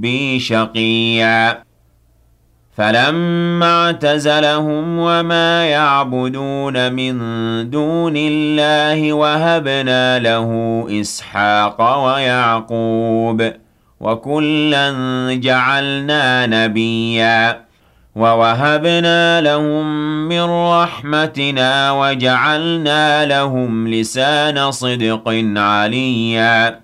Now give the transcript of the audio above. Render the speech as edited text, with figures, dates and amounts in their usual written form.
رَبِّي شَقِيًّا فَلَمَّا اعْتَزَلَهُمْ وَمَا يَعْبُدُونَ مِن دُونِ اللَّهِ وَهَبْنَا لَهُ إِسْحَاقَ وَيَعْقُوبَ وَكُلًّا جَعَلْنَا نَبِيًّا وَوَهَبْنَا لَهُم مِّن رَّحْمَتِنَا وَجَعَلْنَا لَهُمْ لِسَانَ صِدْقٍ عَلِيًّا